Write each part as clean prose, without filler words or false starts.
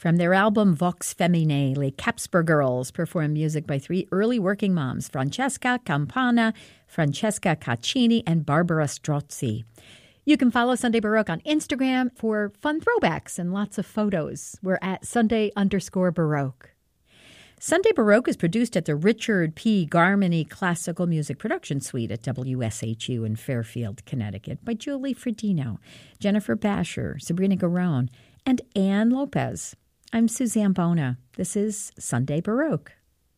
From their album Vox Feminae, Les Capsper Girls perform music by three early working moms, Francesca Campana, Francesca Caccini, and Barbara Strozzi. You can follow Sunday Baroque on Instagram for fun throwbacks and lots of photos. We're at Sunday_Baroque. Sunday Baroque is produced at the Richard P. Garmany Classical Music Production Suite at WSHU in Fairfield, Connecticut by Julie Fredino, Jennifer Basher, Sabrina Garone, and Ann Lopez. I'm Suzanne Bona. This is Sunday Baroque.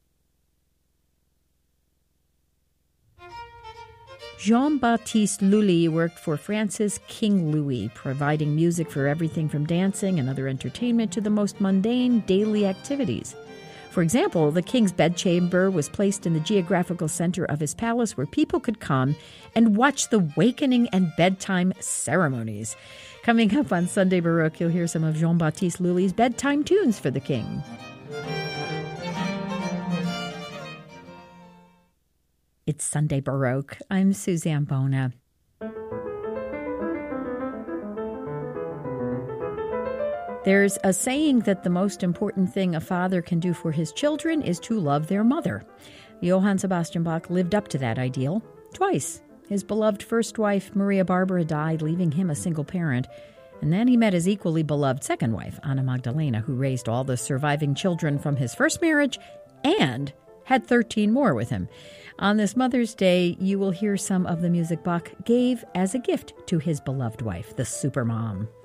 Jean-Baptiste Lully worked for France's King Louis, providing music for everything from dancing and other entertainment to the most mundane daily activities. For example, the king's bedchamber was placed in the geographical center of his palace where people could come and watch the wakening and bedtime ceremonies. Coming up on Sunday Baroque, you'll hear some of Jean-Baptiste Lully's bedtime tunes for the king. It's Sunday Baroque. I'm Suzanne Bona. There's a saying that the most important thing a father can do for his children is to love their mother. Johann Sebastian Bach lived up to that ideal twice. His beloved first wife, Maria Barbara, died, leaving him a single parent. And then he met his equally beloved second wife, Anna Magdalena, who raised all the surviving children from his first marriage and had 13 more with him. On this Mother's Day, you will hear some of the music Bach gave as a gift to his beloved wife, the supermom.